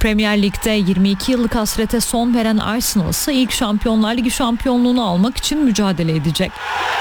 Premier Lig'de 22 yıllık hasrete son veren Arsenal ise ilk Şampiyonlar Ligi şampiyonluğunu almak için mücadele edecek.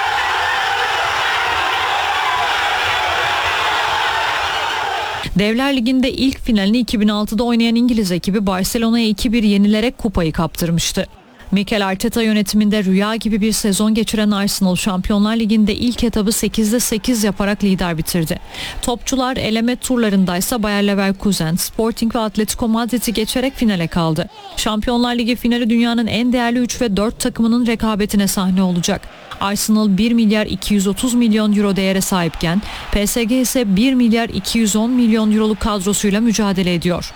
Devler Ligi'nde ilk finalini 2006'da oynayan İngiliz ekibi Barcelona'ya 2-1 yenilerek kupayı kaptırmıştı. Mikel Arteta yönetiminde rüya gibi bir sezon geçiren Arsenal Şampiyonlar Ligi'nde ilk etabı 8'de 8 yaparak lider bitirdi. Topçular eleme turlarındaysa Bayer Leverkusen, Sporting ve Atletico Madrid'i geçerek finale kaldı. Şampiyonlar Ligi finali dünyanın en değerli 3 ve 4 takımının rekabetine sahne olacak. Arsenal 1 milyar 230 milyon euro değere sahipken PSG ise 1 milyar 210 milyon euroluk kadrosuyla mücadele ediyor.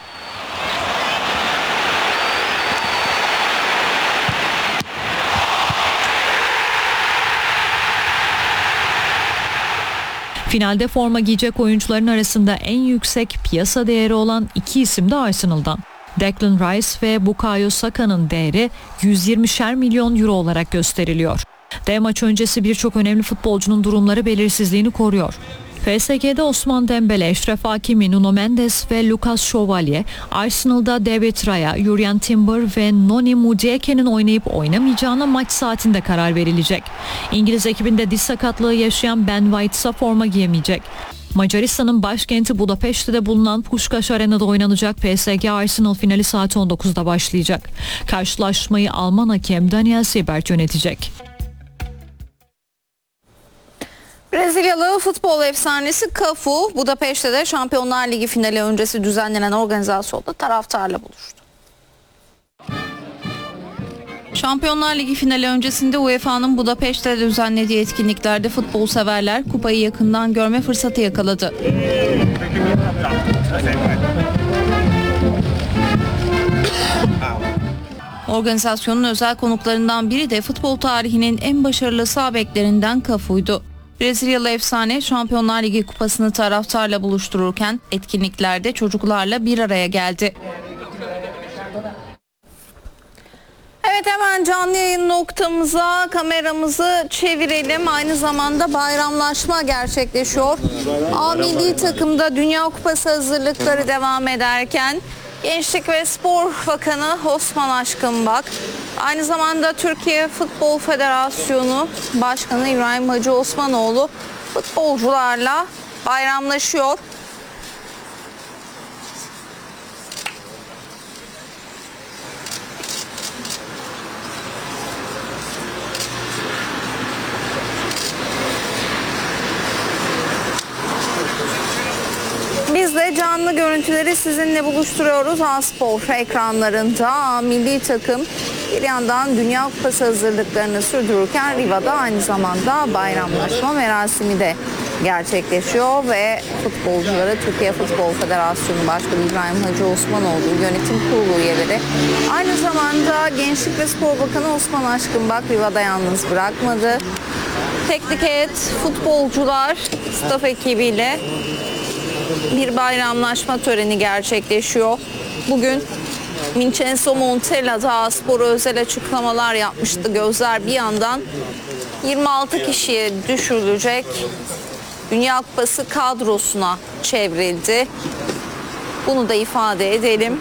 Finalde forma giyecek oyuncuların arasında en yüksek piyasa değeri olan iki isim de Arsenal'dan. Declan Rice ve Bukayo Saka'nın değeri 120'şer milyon euro olarak gösteriliyor. Dev maç öncesi birçok önemli futbolcunun durumları belirsizliğini koruyor. PSG'de Ousmane Dembele, Achraf Hakimi, Nuno Mendes ve Lucas Chevalier, Arsenal'da David Raya, Jurriën Timber ve Noni Madueke'nin oynayıp oynamayacağına maç saatinde karar verilecek. İngiliz ekibinde diz sakatlığı yaşayan Ben White ise forma giyemeyecek. Macaristan'ın başkenti Budapeşte'de bulunan Puskás Arena'da oynanacak PSG Arsenal finali saat 19'da başlayacak. Karşılaşmayı Alman hakem Daniel Siebert yönetecek. Brezilyalı futbol efsanesi Cafu, Budapeşte'de Şampiyonlar Ligi finali öncesi düzenlenen organizasyonda taraftarla buluştu. Şampiyonlar Ligi finali öncesinde UEFA'nın Budapeşte'de düzenlediği etkinliklerde futbol severler kupayı yakından görme fırsatı yakaladı. Organizasyonun özel konuklarından biri de futbol tarihinin en başarılı sağ beklerinden Cafu'ydu. Brezilyalı efsane Şampiyonlar Ligi kupasını taraftarla buluştururken etkinliklerde çocuklarla bir araya geldi. Evet, hemen canlı yayın noktamıza kameramızı çevirelim. Aynı zamanda bayramlaşma gerçekleşiyor. A milli takımda Dünya Kupası hazırlıkları devam ederken Gençlik ve Spor Bakanı Osman Aşkınbak, aynı zamanda Türkiye Futbol Federasyonu Başkanı İbrahim Hacı Osmanoğlu futbolcularla bayramlaşıyor. Biz de canlı görüntüleri sizinle buluşturuyoruz A-Spor ekranlarında. Milli takım bir yandan Dünya Kupası hazırlıklarını sürdürürken Riva'da aynı zamanda bayramlaşma merasimi de gerçekleşiyor ve futbolcuları Türkiye Futbol Federasyonu Başkanı İbrahim Hacı Osmanoğlu, yönetim kurulu üyeleri, aynı zamanda Gençlik ve Spor Bakanı Osman Aşkınbak Riva'da yalnız bırakmadı. Teknik heyet, futbolcular, staf ekibiyle bir bayramlaşma töreni gerçekleşiyor. Bugün Vincenzo Montella da A-Spor'a özel açıklamalar yapmıştı. Gözler bir yandan 26 kişiye düşürülecek Dünya Kupası kadrosuna çevrildi. Bunu da ifade edelim.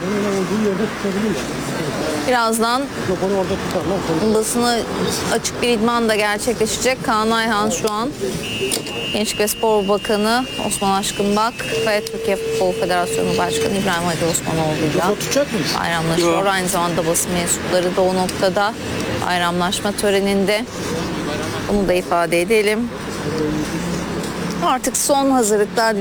Birazdan basına açık bir idman da gerçekleşecek. Kaan Ayhan şu an Gençlik ve Spor Bakanı Osman Aşkınbak ve Türkiye Futbol Federasyonu Başkanı İbrahim Hacı Osmanoğlu'yla bayramlaşıyor. Aynı zamanda basın mensupları da o noktada bayramlaşma töreninde. Bunu da ifade edelim. Artık son hazırlıklar